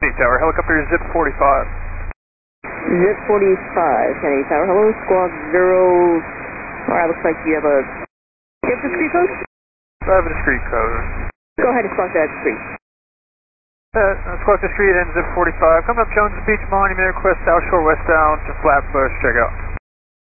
Kennedy Tower, helicopter zip 45. Zip 45, Kennedy Tower. Hello, squawk 0. Alright, looks like you have a... Do you have the street code? I have a discrete code. Go ahead and squawk that street. Squawk the street and zip 45. Come up Jones Beach Monument, request South Shore westbound to Flatbush, check out.